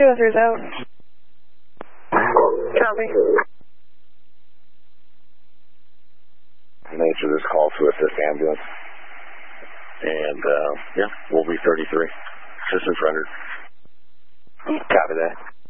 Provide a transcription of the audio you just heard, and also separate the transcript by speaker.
Speaker 1: 203's out.
Speaker 2: Copy. Nature this call to assist ambulance. And, yeah, we'll be 33. Assistance rendered.
Speaker 1: Yeah.
Speaker 2: Copy that.